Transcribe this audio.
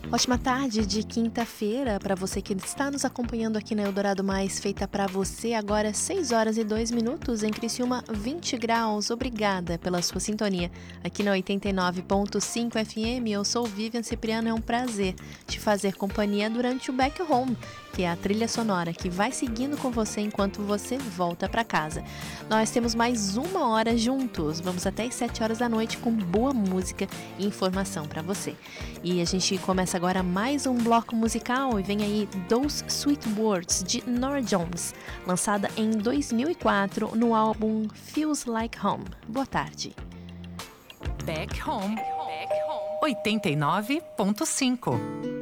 Ótima tarde de quinta-feira para você que está nos acompanhando aqui na Eldorado Mais, feita para você agora 6 horas e 2 minutos em Criciúma, 20 graus. Obrigada pela sua sintonia aqui na 89.5 FM. Eu sou Vivian Cipriano, é um prazer te fazer companhia durante o Back Home, que é a trilha sonora que vai seguindo com você enquanto você volta para casa. Nós temos mais uma hora juntos, vamos até as 7 horas da noite com boa música e informação para você. E a gente começa agora mais um bloco musical e vem aí Those Sweet Words de Norah Jones, lançada em 2004 no álbum Feels Like Home. Boa tarde. Back Home 89.5.